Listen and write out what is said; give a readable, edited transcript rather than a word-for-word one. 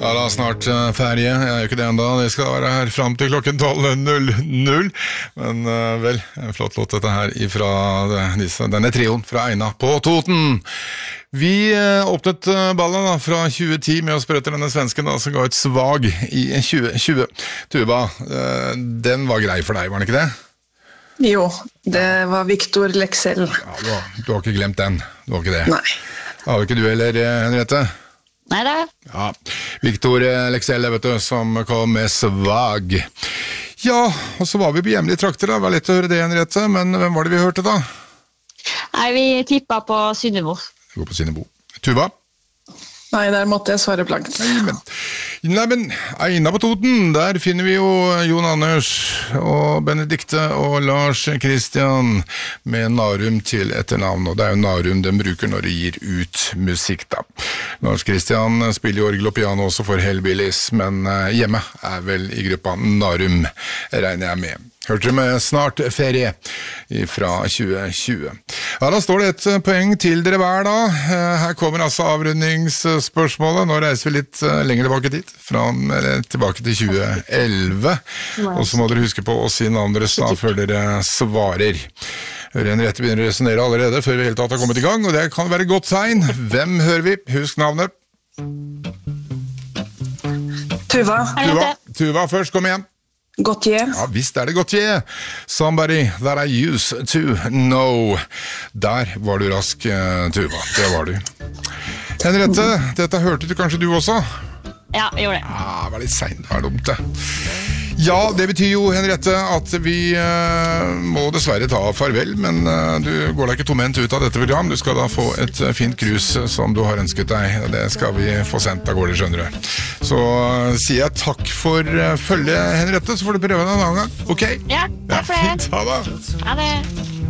Ja, da snart ferie. Jeg er jo ikke det enda. Det skal være her frem til klokken 12.00. Men vel, en flott låt dette her fra denne trioen fra Eina på Toten. Vi åpnet ballen da, fra 2010 med å spørre til denne svensken da, som ga ut Svag i 2020. Tuva, den var grei for deg, var den ikke det? Jo, det var Victor Lexell. Ja, du har ikke glemt den, du har ikke det? Nei. Har ikke du heller, Henriette? Nei da. Ja, Victor Lexell, vet du, som kom med Svag. Ja, og så var vi på hjemlige trakter da, det var lett å høre det, Henriette, men hvem var det vi hørte da? Nei, vi tippet på Synnebo. Vi går på Synnebo. Tuva? Nei, der måtte jeg svare blankt. Nei, men Eina på Toten, der finner vi jo Jon Anders og Benedikte og Lars Christian med Narum til etternavn, og det er jo Narum den bruker når de gir ut musikk da. Lars Christian spiller jo orgel og piano også for Hellbillies, men hjemme er vel i gruppa Narum, regner jeg med. Hørte du med Snart ferie fra 2020. Ja, da står det et poeng til dere hver da. Her kommer altså avrundingsspørsmålet. Nå reiser vi litt lenger tilbake dit, tilbake til 2011. Og så må dere huske på å si navnet deres da, før dere svarer. Henriette begynner å resonere allerede før vi helt tatt har kommet i gang, og det kan være et godt tegn. Hvem hører vi? Husk navnet. Tuva først, kom igjen. Gautier. Ja, visst er det Gautier. Somebody that I used to know. Der var du rask, Tuva. Det var du. Henriette, dette hørte du kanskje du også? Ja, jeg gjorde det. Ja, det var litt sent, det var dumt det. Ja, det betyr jo, Henriette, at vi må dessverre ta farvel, men du går deg ikke tomhendt ut av dette program. Du skal da få et fint cruise som du har ønsket deg. Det skal vi få sendt av gårde, skjønner du. Så sier jeg takk for følget, Henriette, så får du prøve den en annen gang. Ok? Ja, takk for det. Fint, ha det. Ha det.